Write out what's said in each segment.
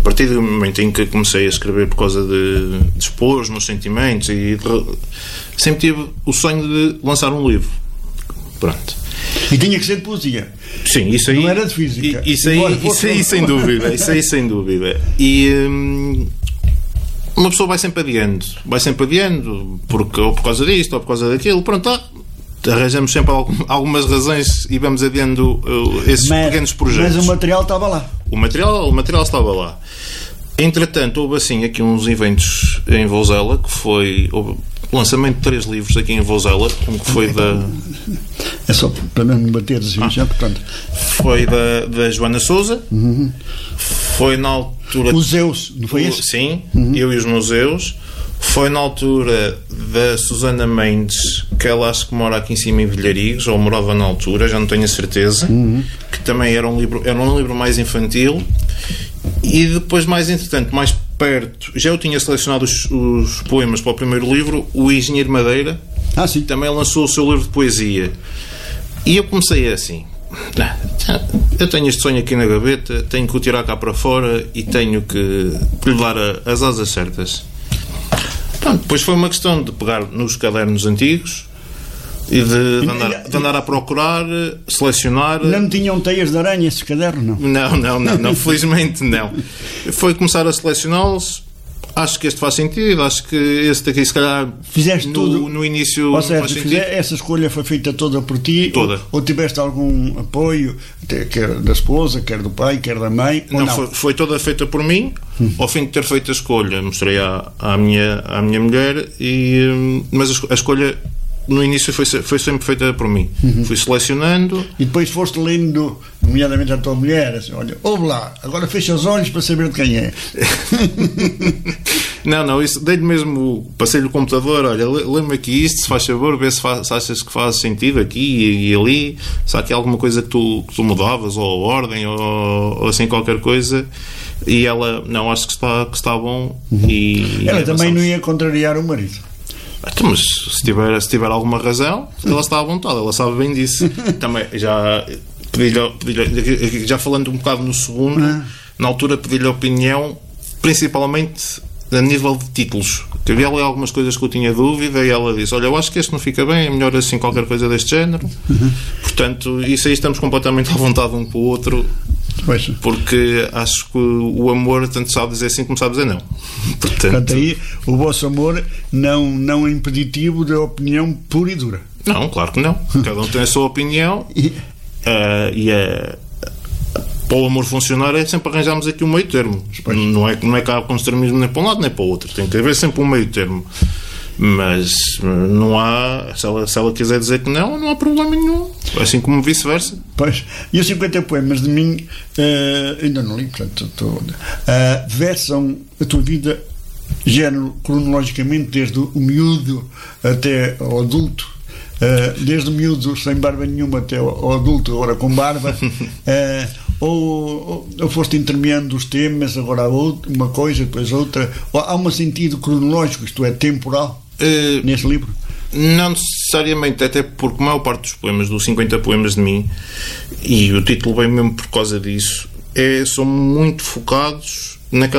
partir do momento em que comecei a escrever por causa de expor os meus sentimentos sempre tive o sonho de lançar um livro. Pronto. E tinha que ser de poesia. Sim, isso aí. Não era de física. Isso aí sem dúvida. Isso aí sem dúvida. E uma pessoa vai sempre adiando, porque, ou por causa disto, ou por causa daquilo. Pronto, arranjamos sempre algumas razões e vamos adiando esses pequenos projetos. Mas o material estava lá. O material estava lá. Entretanto, houve assim aqui uns eventos em Vouzela, que foi o lançamento de 3 livros aqui em Vouzela, um que foi da... É só para não me bater assim, já, portanto. Foi da Joana Sousa. Foi na altura... Museus, não foi esse? Sim, eu e os museus. Foi na altura da Susana Mendes, que ela acho que mora aqui em cima em Vilharigos, ou morava na altura, já não tenho a certeza, que também era um livro mais infantil. E depois, mais perto, já eu tinha selecionado os poemas para o primeiro livro. O Engenheiro Madeira também lançou o seu livro de poesia, e eu comecei assim: eu tenho este sonho aqui na gaveta, tenho que o tirar cá para fora e tenho que lhe dar as asas certas. Pronto, depois foi uma questão de pegar nos cadernos antigos e de andar a procurar, selecionar. Não tinham teias de aranha esse caderno, não? Não, felizmente não. Foi começar a selecioná-los. Acho que este faz sentido, acho que este daqui, se calhar, fizeste tudo no início. Ou seja, essa escolha foi feita toda por ti? Toda. Ou tiveste algum apoio, quer da esposa, quer do pai, quer da mãe? Não? Foi toda feita por mim. Ao fim de ter feito a escolha, mostrei à minha mulher, mas a escolha no início foi sempre feita por mim. Fui selecionando. E depois foste lendo, nomeadamente a tua mulher, assim: olha, ouve lá, agora fecha os olhos para saber de quem é. Não, isso dei-lhe mesmo, passei-lhe o computador: olha, lê-me aqui isto, se faz favor, vê se achas que faz sentido aqui e ali, se há aqui alguma coisa que tu mudavas, ou ordem, ou assim qualquer coisa. E ela: não, acho que está bom. E ela também não ia contrariar o marido. Então, mas se tiver alguma razão, ela está à vontade, ela sabe bem disso. Também já pedi-lhe, já falando um bocado no segundo, na altura pedi-lhe a opinião, principalmente a nível de títulos, que havia ali algumas coisas que eu tinha dúvida, e ela disse: olha, eu acho que este não fica bem, é melhor assim qualquer coisa deste género. Portanto, isso aí estamos completamente à vontade um com o outro. Pois. Porque acho que o amor tanto sabe dizer sim como sabe dizer não. Portanto, aí o vosso amor não é impeditivo da opinião pura e dura. Não, claro que não. Cada um tem a sua opinião. Para o amor funcionar é sempre arranjarmos aqui um meio termo. Não é que há com extremismo nem para um lado nem para o outro. Tem que haver sempre um meio termo. Mas não há, se ela quiser dizer que não há problema nenhum, assim como vice-versa. Pois, e os 50 poemas de mim ainda não li, portanto versam a tua vida, género, cronologicamente, desde o miúdo até ao adulto, desde o miúdo sem barba nenhuma até ao adulto agora com barba. Ou foste intermeando os temas, agora há uma coisa, depois outra, ou há um sentido cronológico, isto é, temporal, nesse livro? Não necessariamente, até porque a maior parte dos poemas, dos 50 poemas de mim, e o título vem mesmo por causa disso, são muito focados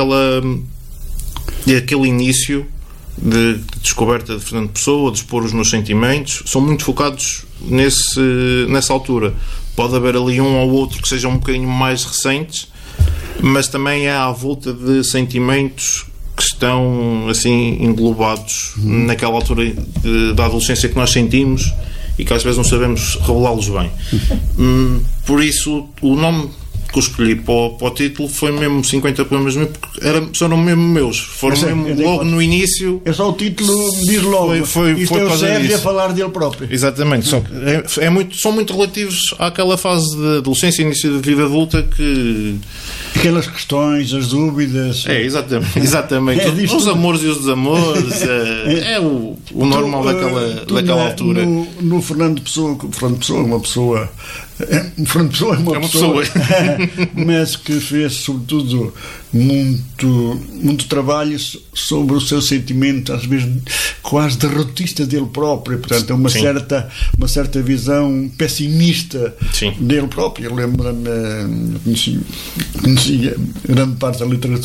naquele início de descoberta de Fernando Pessoa, de expor os meus sentimentos, são muito focados nessa altura. Pode haver ali um ou outro que sejam um bocadinho mais recentes, mas também é à volta de sentimentos que estão assim englobados naquela altura da adolescência que nós sentimos e que às vezes não sabemos revelá-los bem. Por isso o nome que eu escolhi para o título foi mesmo 50 poemas de mim, porque foram mesmo meus, foram mesmo logo no início. É só o título, diz logo. Isto é o Sérgio a falar dele próprio. Exatamente, só que são muito relativos àquela fase de adolescência e início de vida adulta, que aquelas questões, as dúvidas. Exatamente. Os amores e os desamores, é o normal daquela altura. No Fernando Pessoa é uma pessoa. Fernando Pessoa é uma pessoa. Mas que fez sobretudo muito trabalho sobre o seu sentimento, às vezes quase derrotista dele próprio, portanto é uma certa visão pessimista. Sim. Dele próprio. Eu lembro-me, conhecia grande parte da literatura